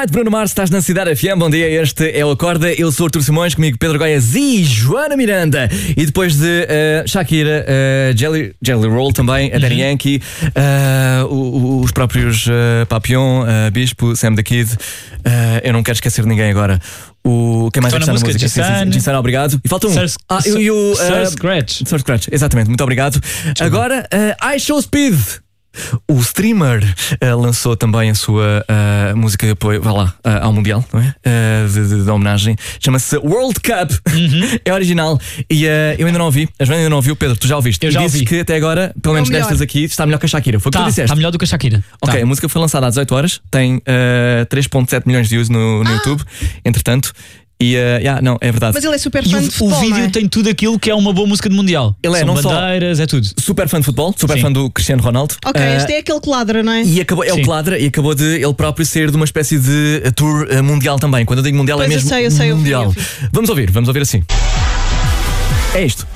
Night, Bruno Mars, estás na Cidade FM. Bom dia, este é o Acorda. Eu sou Artur Simões, comigo Pedro Goiás e Joana Miranda. E depois de Shakira, Jelly Roll também, a Daddy Yankee, os próprios Papillon, Bispo, Sam the Kid. Eu não quero esquecer de ninguém agora. Quem mais é que está na música? Gisana, obrigado. E falta um. Sir Scratch, exatamente, muito obrigado. Agora, iShowSpeed. O streamer lançou também a sua música de apoio, ao Mundial, não é? De homenagem. Chama-se World Cup. É original. E eu ainda não ouvi. A Joana ainda não ouviu. Pedro, tu já ouviste? Eu já dizes ouvi. Que até agora, pelo menos destas aqui, está melhor que a Shakira. Foi o que tu disseste. Está melhor do que a Shakira. Ok, a música foi lançada às 18 horas. Tem 3.7 milhões de views no YouTube. Entretanto. E, não, é verdade. Mas ele é super fã de futebol. O vídeo tem tudo aquilo que é uma boa música de Mundial. Ele São não bandeiras, é tudo. Super fã de futebol, super fã do Cristiano Ronaldo. Ok, este é aquele que ladra, não é? E acabou, é o que ladra e acabou de ele próprio ser de uma espécie de tour mundial também. Quando eu digo mundial, pois é mesmo eu sei, mundial. eu vi. Vamos ouvir assim. É isto.